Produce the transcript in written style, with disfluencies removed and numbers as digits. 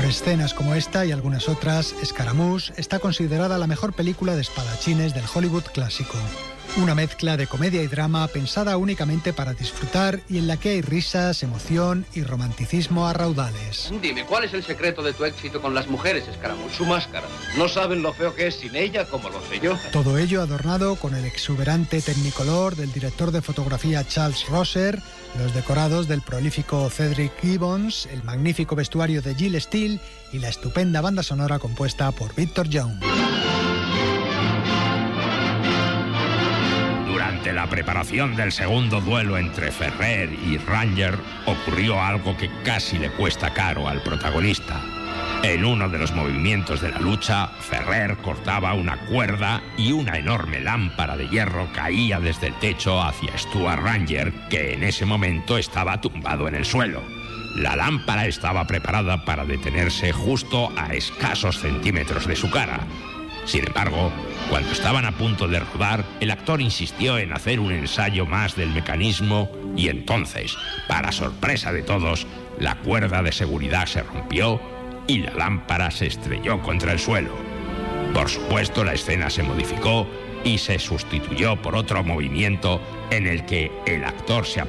escenas como esta y algunas otras, Scaramouche está considerada la mejor película de espadachines del Hollywood clásico. Una mezcla de comedia y drama pensada únicamente para disfrutar y en la que hay risas, emoción y romanticismo a raudales. Dime, ¿cuál es el secreto de tu éxito con las mujeres, Scaramouche? Su máscara. No saben lo feo que es sin ella, como lo sé yo. Todo ello adornado con el exuberante Technicolor del director de fotografía Charles Rosser, los decorados del prolífico Cedric Gibbons, el magnífico vestuario de Gilles Steele y la estupenda banda sonora compuesta por Victor Young. Durante la preparación del segundo duelo entre Ferrer y Ranger ocurrió algo que casi le cuesta caro al protagonista. En uno de los movimientos de la lucha, Ferrer cortaba una cuerda y una enorme lámpara de hierro caía desde el techo hacia Stuart Ranger, que en ese momento estaba tumbado en el suelo. La lámpara estaba preparada para detenerse justo a escasos centímetros de su cara. Sin embargo, cuando estaban a punto de rodar, el actor insistió en hacer un ensayo más del mecanismo y entonces, para sorpresa de todos, la cuerda de seguridad se rompió y la lámpara se estrelló contra el suelo. Por supuesto, la escena se modificó y se sustituyó por otro movimiento en el que el actor se